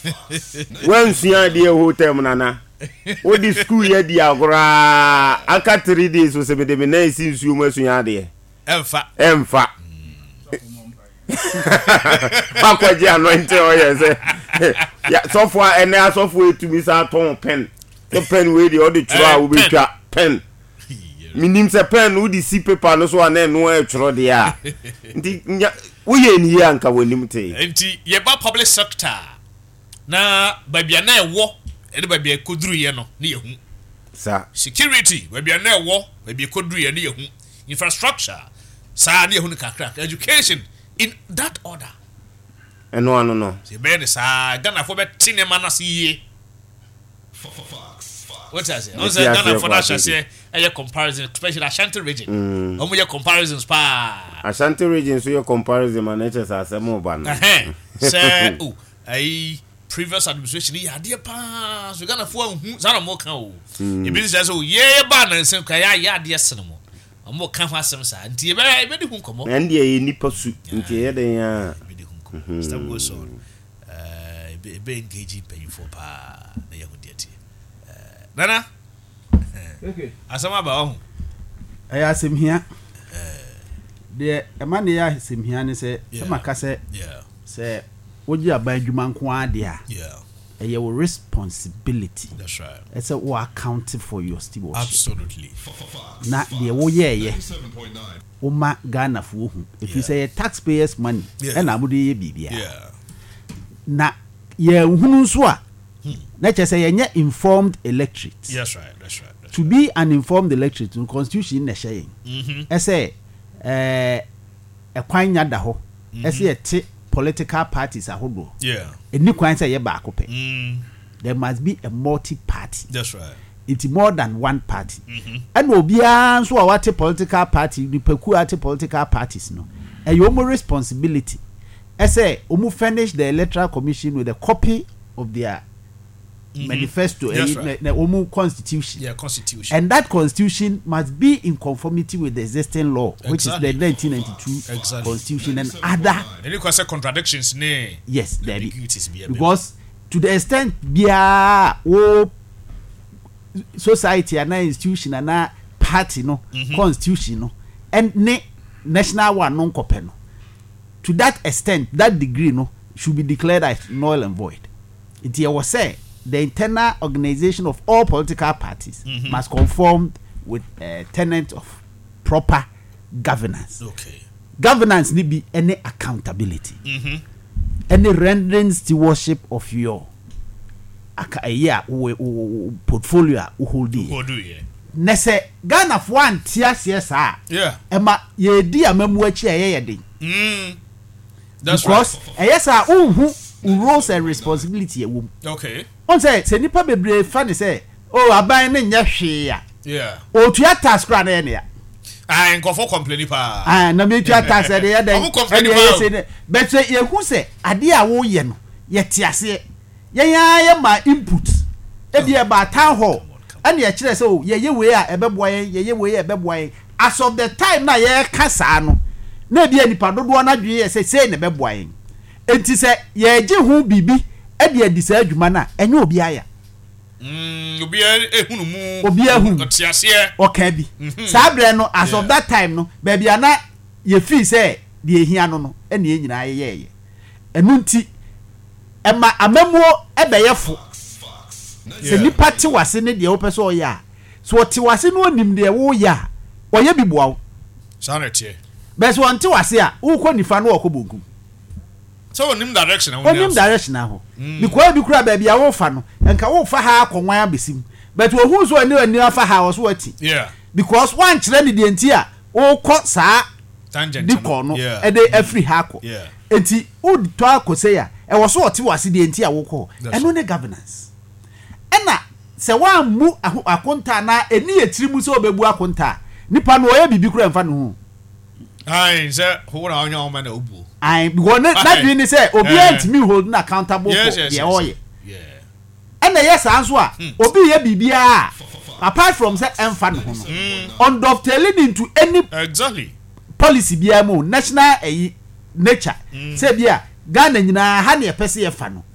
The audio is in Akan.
When sua de hotel nana. What the school ye di agora aka 3 days so se me de me na isi nsuo mu asua de. Emfa. Akwaji anointing oye say. Ya so far ene asofo etumi sa ton pen. The pen we the other chura we twa pen. Minim se pen wo di si paper no so ana no e churo de a. Nti wo ye ni ya nka wonim te. Nti ye ba public sector. Na babia na ewo e de babia koduru ye no na yehu. Sa security babia na ewo babia koduru ye na yehu. Infrastructure sa na yehu ni kakra. Education in that order. No. Se be ne sa Ghana for be tinema na siye. What I say? Also Ghana for that say a comparison, especially Ashanti region. Omo your comparisons pa. Ashanti region so your comparison managers as a ban. Say previous administration ya dey pa so Ghana for hu zana mo kan o. E bi say so ye ba na nsem ka ya dey senemo. Omo kan ho asem sa nti e be di hu komo. And dey nipa su nti ye dey ya. Step goes on. Be engaging pay for pa na ya hodiati. Nana. Okay. Asama ba ho. Aya asem hia. De e ma ne ya asem hia ne se maka se se oji aban adwuma nko ade a. Your responsibility. That's right. It's a account for your stewardship. Absolutely. Na the wo ye Uma Ghana for who. If you say taxpayers' money, and I would ye be. Na ye hunu so a. Na che say ye informed electorate. That's right. To be an informed electorate, the constitution na share. I say e kwan nya da ho. I say te political parties ahodo. Eni kwan say ye ba ko pe. There must be a multi-party. That's right. It's more than one party. And obia so what political party, the peculiar political parties no. And your responsibility. I say, furnish the Electoral Commission with a copy of their manifesto, the constitution. Yeah, constitution. And that constitution must be in conformity with the existing law, which is the 1992 constitution and other. And you can say contradictions, nay. Yes, there is. Because to the extent bia society and institution and party no constitution no and ne national one non copy no, to that extent that degree no should be declared as null and void. It was say the internal organization of all political parties must conform with a tenet of proper governance. Okay. Governance need be any accountability. Any rendering stewardship of your portfolio hold nese Ghana for one tiase sa ema ye di amamu achi ye den that's because yes unhu roles and responsibility ewum. Okay. On say nipa bebre fa ne say aban ne nya hwe ya o tua tax kra na ne ya nkofo complain pa na me tua tax de ya den but say ye hu say ade a wo ye no ye tiase ye ma input e bi e ba town hall and ye kire say ye we a ebeboa ye we a ebeboa as of the time na ye kasa no na bi anipa dodo na dwe ye say na ebeboa yen enti say ye gi hu bibi e bi adisa adwuma na enye obi aya obi ehunu mu obi ehunu tiase o ka bi sabre no as of that time no baby ana ye feel say de ehia no e na nyina ye enu nti ema amamuo ebeyefo se nipa ti wase ne de wo pese o ya so ti wase no onim de wo ya oye bibuawo sanete bes won ti wase a wo ko nifa no okobonkum so onim direction aho because bi kura ba bia wo fa no enka wo fa ha akonwan abesim but wo hu so ani afa ha wo so ati because one kire ne de enti a wo ko saa tangent di ko no e de afri ha ko enti wo to akose ya e wo so oti wase de enti a wo ko eno ne governance ena se wa mu akonta na eni etirimu se obebu akonta nipa no oye bibi kura mfa no hu ai se ho na onya o ma na obu ai because that mean say obi antimi hold accountable for the oye ena yes anso a obi ye bibia apart from say emfa no ho no on dovetailing into any policy bia mo national nature say bia Ghana nyina ha na pese ye fa no